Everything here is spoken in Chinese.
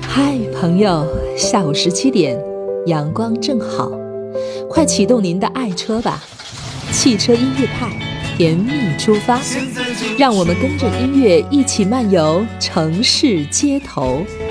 嗨，朋友，下午17点，阳光正好，快启动您的爱车吧！汽车音乐派，甜蜜出发，让我们跟着音乐一起漫游城市街头。